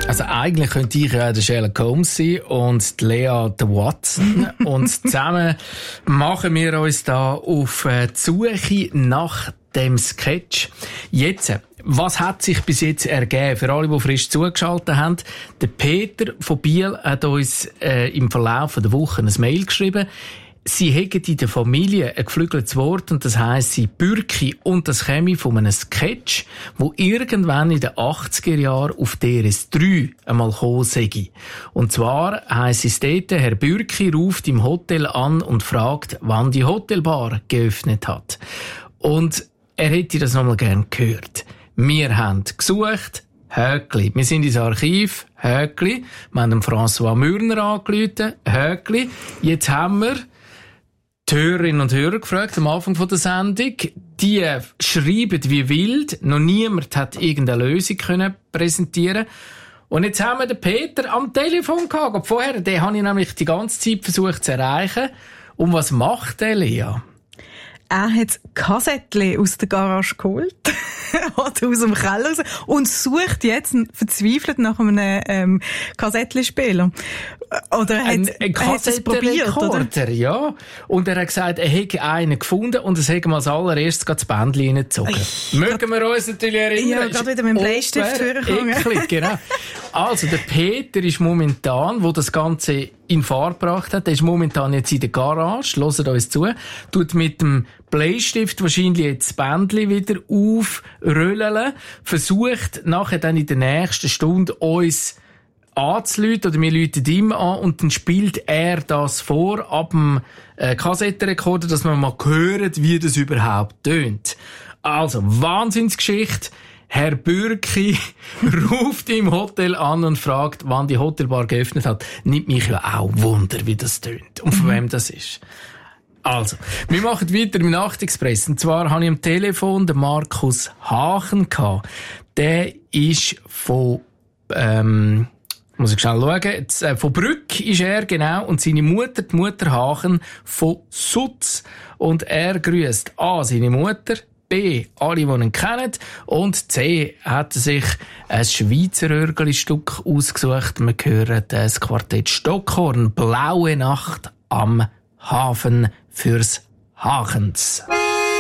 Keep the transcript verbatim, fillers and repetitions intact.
Also eigentlich könnte ich ja der Sherlock Holmes sein und die Lea der Watson. Und zusammen machen wir uns da auf die Suche nach dem Sketch. Jetzt, was hat sich bis jetzt ergeben? Für alle, die frisch zugeschaltet haben, der Peter von Biel hat uns äh, im Verlauf der Woche ein Mail geschrieben. Sie hätten in der Familie ein geflügeltes Wort, und das heisst sie Bürki, und das käme von einem Sketch, wo irgendwann in den achtziger Jahren auf D R S drei einmal gekommen sei. Und zwar heisst es dort, Herr Bürki ruft im Hotel an und fragt, wann die Hotelbar geöffnet hat. Und er hätte das nochmal gern gehört. Wir haben gesucht, Höckli. Wir sind ins Archiv, Höckli. Wir haben François Mürner angerufen, Höckli. Jetzt haben wir die Hörerinnen und Hörer gefragt am Anfang der Sendung. Die schreiben wie wild. Noch niemand hat irgendeine Lösung können präsentieren. Und jetzt haben wir den Peter am Telefon gehabt. Vorher, den habe ich nämlich die ganze Zeit versucht zu erreichen. Und was macht der, Lea? Er hat Kassettchen aus der Garage geholt. Oder aus dem Keller raus. Und sucht jetzt verzweifelt nach einem ähm, Kassettchenspieler. Oder hat, ein, ein er hat es probiert, oder? Ja. Und er hat gesagt, er hätte einen gefunden und es hätte mal als allererstes das Bändchen reingezogen. Mögen wir uns natürlich erinnern. Ja, gerade wieder mit dem Bleistift vorgekommen. Eklig, genau. Also, der Peter ist momentan, wo das Ganze in Fahrt gebracht hat, der ist momentan jetzt in der Garage, hört uns zu, tut mit dem Bleistift wahrscheinlich jetzt das Bändchen wieder aufrollen, versucht nachher dann in der nächsten Stunde uns anzuleiten, oder wir läuten ihm an, und dann spielt er das vor ab dem äh, Kassettenrekorder, dass man mal hört, wie das überhaupt tönt. Also, Wahnsinnsgeschichte. Herr Bürki ruft im Hotel an und fragt, wann die Hotelbar geöffnet hat. Nimmt mich ja auch Wunder, wie das tönt und von wem das ist. Also, wir machen weiter im Nachtexpress. Und zwar habe ich am Telefon den Markus Hachen gehabt. Der ist von, ähm, muss ich schnell schauen, jetzt, äh, von Brück ist er, genau, und seine Mutter, die Mutter Hachen, von Sutz. Und er grüßt A, seine Mutter, B, alle, die ihn kennen, und C, hat er sich ein Schweizer Örgeli-Stück ausgesucht. Wir hören das Quartett Stockhorn, Blaue Nacht am Hafen fürs Hachens.